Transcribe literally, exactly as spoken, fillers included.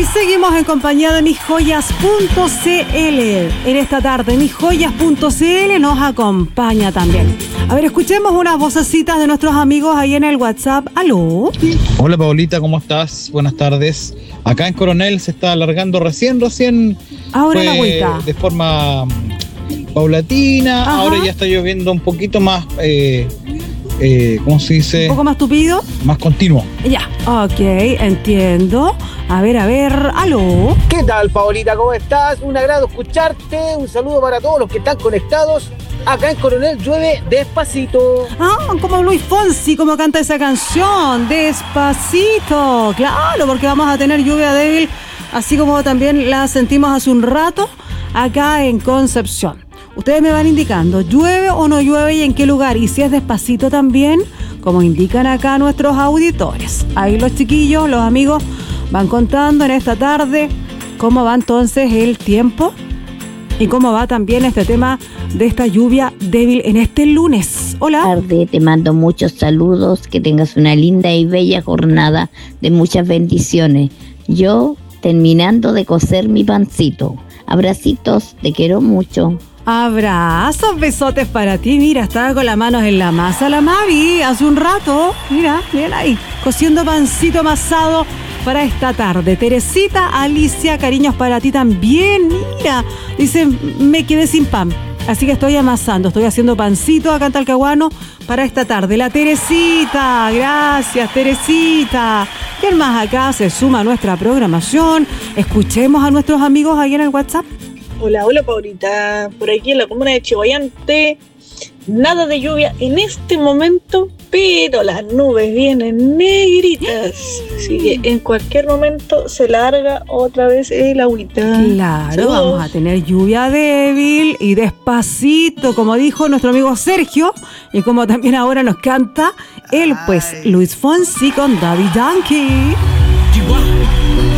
seguimos en compañía de mis joyas punto c l. En esta tarde, mis joyas punto c l nos acompaña también. A ver, escuchemos unas vocecitas de nuestros amigos ahí en el WhatsApp. ¿Aló? Hola, Paulita, ¿cómo estás? Buenas tardes. Acá en Coronel se está alargando recién, recién. Ahora la vuelta. De forma paulatina. Ajá. Ahora ya está lloviendo un poquito más, eh, eh, ¿cómo se dice? ¿Un poco más tupido? Más continuo. Ya, ok, entiendo. A ver, a ver, ¿aló? ¿Qué tal, Paolita? ¿Cómo estás? Un agrado escucharte. Un saludo para todos los que están conectados. Acá en Coronel llueve despacito. Ah, como Luis Fonsi, como canta esa canción, Despacito. Claro, porque vamos a tener lluvia débil, así como también la sentimos hace un rato acá en Concepción. Ustedes me van indicando, ¿llueve o no llueve y en qué lugar? Y si es despacito también, como indican acá nuestros auditores. Ahí los chiquillos, los amigos, van contando en esta tarde cómo va entonces el tiempo y cómo va también este tema de esta lluvia débil en este lunes. Hola. Tarde, te mando muchos saludos, que tengas una linda y bella jornada de muchas bendiciones. Yo terminando de cocer mi pancito. Abracitos, te quiero mucho. Abrazos, besotes para ti. Mira, estaba con las manos en la masa la Mavi hace un rato. Mira, bien ahí, cociendo pancito amasado para esta tarde. Teresita, Alicia, cariños para ti también. Mira, dice, me quedé sin pan, así que estoy amasando, estoy haciendo pancito acá en Talcahuano para esta tarde. La Teresita, gracias Teresita. ¿Quién más acá se suma a nuestra programación? Escuchemos a nuestros amigos ahí en el WhatsApp. Hola, hola Paulita, por aquí en la comuna de Chillhuayante, nada de lluvia en este momento, pero las nubes vienen negritas, así que en cualquier momento se larga otra vez el agüita. Claro, Saludos. Vamos a tener lluvia débil y despacito, como dijo nuestro amigo Sergio, y como también ahora nos canta él, pues, Luis Fonsi con Daddy Yankee.